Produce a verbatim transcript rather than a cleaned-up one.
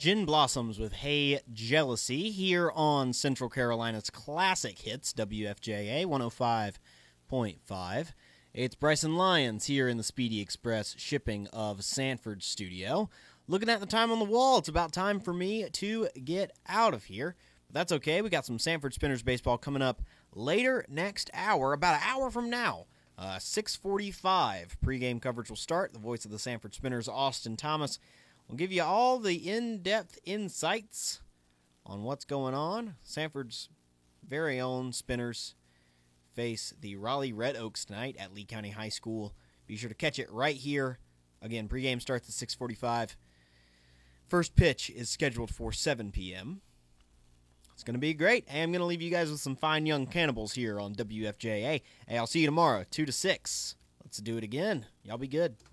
Gin Blossoms with Hey Jealousy here on Central Carolina's Classic Hits, W F J A one oh five point five. It's Bryson Lyons here in the Speedy Express shipping of Sanford studio. Looking at the time on the wall, it's about time for me to get out of here. But that's okay. We got some Sanford Spinners baseball coming up later next hour, about an hour from now. Uh, six forty-five pregame coverage will start. The voice of the Sanford Spinners, Austin Thomas, will give you all the in-depth insights on what's going on. Sanford's very own Spinners face the Raleigh Red Oaks tonight at Lee County High School. Be sure to catch it right here. Again, pregame starts at six forty-five. First pitch is scheduled for seven p.m. It's going to be great. And I'm going to leave you guys with some fine young cannibals here on W F J A. Hey, I'll see you tomorrow, two to six. Let's do it again. Y'all be good.